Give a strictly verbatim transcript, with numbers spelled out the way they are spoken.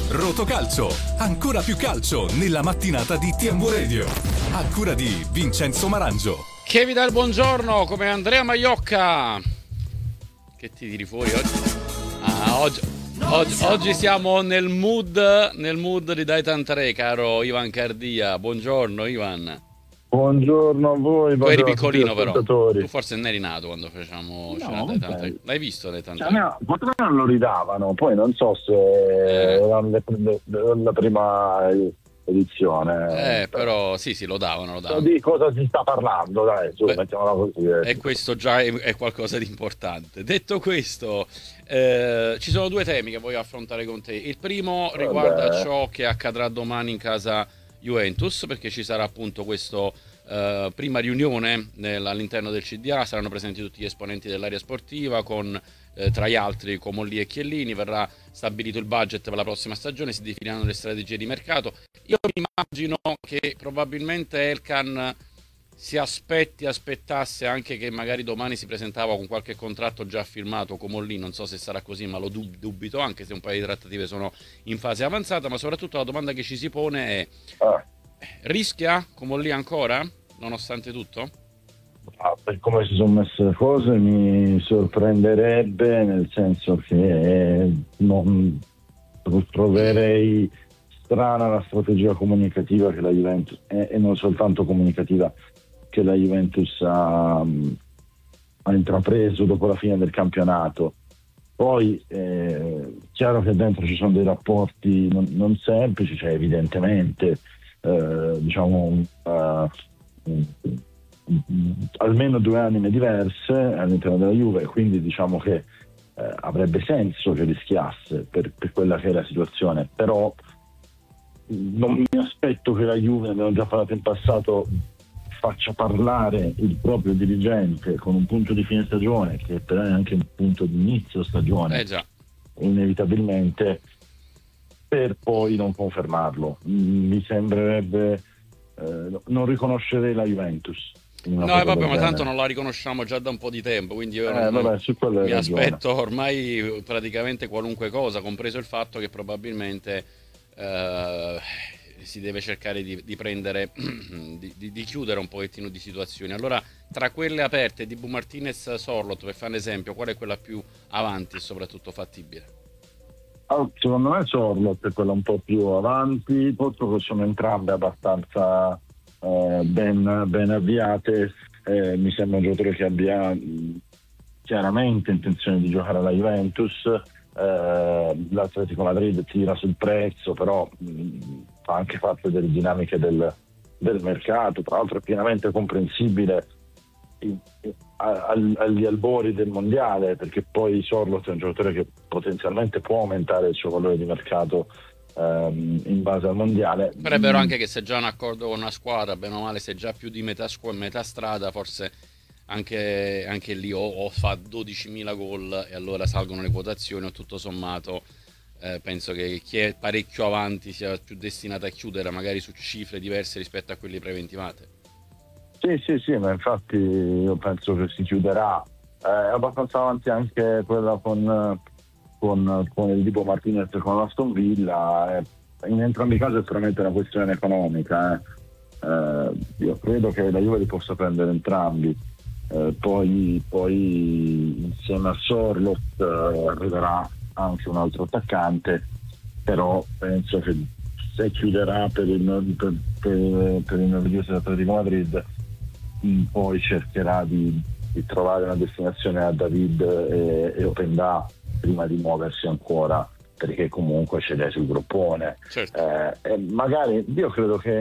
Rotocalcio, ancora più calcio nella mattinata di T M V Radio. A cura di Vincenzo Marangio. Che vi dà il buongiorno come Andrea Maiocca. Che ti tiri fuori oggi? Ah, oggi, oggi, oggi siamo nel mood, nel mood di Dai Tantaré, caro Ivan Cardia. Buongiorno Ivan. Buongiorno a voi. Tu eri piccolino però, tu forse non eri nato quando facciamo no, cena Dai Tantaré. L'hai visto Dai Tantaré? Cioè, no, potrebbe non lo ridavano, poi non so se eh. era le, le, la prima edizione. Eh, però sì, sì, lo davano, lo davano. Di cosa si sta parlando, dai, su, mettiamola così. Eh. E questo già è, è qualcosa di importante. Detto questo, eh, ci sono due temi che voglio affrontare con te. Il primo riguarda Vabbè. ciò che accadrà domani in casa Juventus, perché ci sarà appunto questo uh, prima riunione nel, all'interno del C D A, saranno presenti tutti gli esponenti dell'area sportiva con eh, tra gli altri Comolli e Chiellini, verrà stabilito il budget per la prossima stagione, si definiranno le strategie di mercato. Io mi immagino che probabilmente Elkan si aspetti, aspettasse anche che magari domani si presentava con qualche contratto già firmato Comolli, non so se sarà così, ma lo dub- dubito, anche se un paio di trattative sono in fase avanzata, ma soprattutto la domanda che ci si pone è ah. rischia Comolli ancora, nonostante tutto? Ah, per come si sono messe le cose mi sorprenderebbe, nel senso che non troverei strana la strategia comunicativa che la Juventus, e, e non soltanto comunicativa, che la Juventus ha, ha intrapreso dopo la fine del campionato. Poi è eh, chiaro che dentro ci sono dei rapporti non, non semplici, cioè evidentemente eh, diciamo uh, almeno due anime diverse all'interno della Juve, quindi diciamo che eh, avrebbe senso che rischiasse per, per quella che è la situazione, però non mi aspetto che la Juve, abbiamo già parlato in passato, faccia parlare il proprio dirigente con un punto di fine stagione che però è anche un punto di inizio stagione, eh già. inevitabilmente, per poi non confermarlo. Mi sembrerebbe eh, non riconoscerei la Juventus. No, e vabbè, ma tanto non la riconosciamo già da un po' di tempo, quindi io eh, non, vabbè, su mi ragione. aspetto ormai praticamente qualunque cosa, compreso il fatto che probabilmente Uh, si deve cercare di, di prendere di, di, di chiudere un pochettino di situazioni. Allora, tra quelle aperte di Bu Martinez Sorloth, per fare un esempio, qual è quella più avanti e soprattutto fattibile? Oh, secondo me Sorloth è quella un po' più avanti, posto che sono entrambe abbastanza eh, ben, ben avviate. Eh, mi sembra un giocatore che abbia mh, chiaramente intenzione di giocare alla Juventus. Uh, l'Atletico Madrid tira sul prezzo, però mh, fa anche parte delle dinamiche del, del mercato. Tra l'altro è pienamente comprensibile in, in, a, agli albori del mondiale, perché poi Sorloth è un giocatore che potenzialmente può aumentare il suo valore di mercato um, in base al mondiale. Però è vero anche che se già un accordo con una squadra, bene o male, se già più di metà, squ- metà strada, forse Anche, anche lì o, o fa dodicimila gol e allora salgono le quotazioni, o tutto sommato eh, penso che chi è parecchio avanti sia più destinato a chiudere magari su cifre diverse rispetto a quelli preventivate. Sì, sì, sì, ma infatti io penso che si chiuderà. Eh, è abbastanza avanti anche quella con, con, con il tipo Martinez e con l'Aston Villa. Eh, in entrambi i casi è veramente una questione economica. Eh. Eh, io credo che la Juve li possa prendere entrambi. Eh, poi, poi insieme a Sorloth eh, arriverà anche un altro attaccante, però penso che se chiuderà per il, per, per, per il meraviglioso Atletico Madrid, mh, poi cercherà di, di trovare una destinazione a David e, e Openda prima di muoversi ancora, perché comunque c'è lei sul groppone. Certo. Eh, e magari io credo che